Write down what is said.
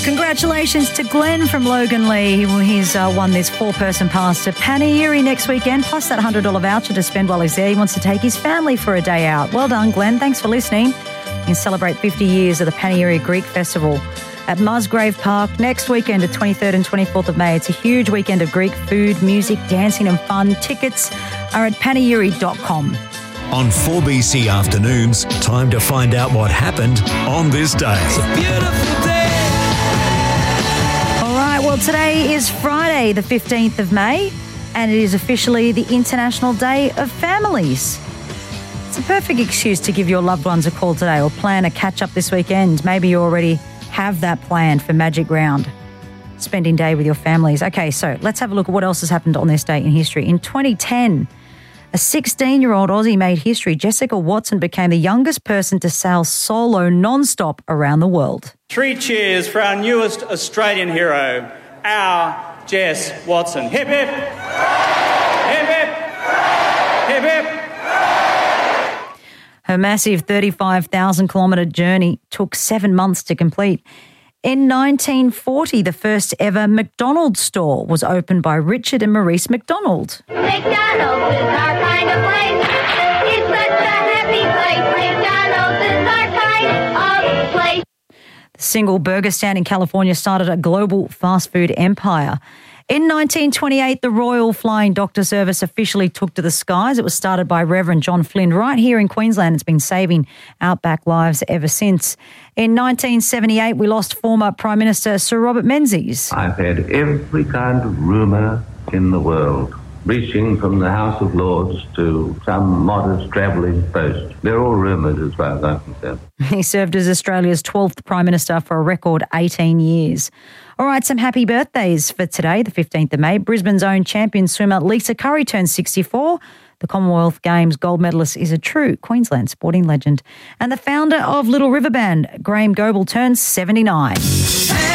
Congratulations to Glenn from Logan Lee. He's won this 4-person pass to Panayiri next weekend, plus that $100 voucher to spend while he's there. He wants to take his family for a day out. Well done, Glenn. Thanks for listening. You can celebrate 50 years of the Panayiri Greek Festival at Musgrave Park next weekend, the 23rd and 24th of May. It's a huge weekend of Greek food, music, dancing and fun. Tickets are at panayiri.com. On 4BC Afternoons, time to find out what happened on this day. It's a beautiful day. All right, well, today is Friday, the 15th of May, and it is officially the International Day of Families. It's a perfect excuse to give your loved ones a call today or plan a catch-up this weekend. Maybe you already have that planned for Magic Round, spending day with your families. Okay, so let's have a look at what else has happened on this day in history. In 2010, a 16-year-old Aussie made history. Jessica Watson became the youngest person to sail solo non-stop around the world. 3 cheers for our newest Australian hero, our Jess Watson. Hip, hip. Hip, hip. Hip, hip. Her massive 35,000-kilometre journey took 7 months to complete. In 1940, the first ever McDonald's store was opened by Richard and Maurice McDonald. McDonald's is our kind of place. It's such a happy place. McDonald's is our kind of place. The single burger stand in California started a global fast food empire. In 1928, the Royal Flying Doctor Service officially took to the skies. It was started by Reverend John Flynn right here in Queensland. It's been saving outback lives ever since. In 1978, we lost former Prime Minister Sir Robert Menzies. I've had every kind of rumour in the world, reaching from the House of Lords to some modest travelling post. They're all rumours as far as I'm concerned. He served as Australia's 12th Prime Minister for a record 18 years. All right, some happy birthdays for today, the 15th of May. Brisbane's own champion swimmer Lisa Curry turns 64. The Commonwealth Games gold medalist is a true Queensland sporting legend. And the founder of Little River Band, Graham Goebel, turns 79.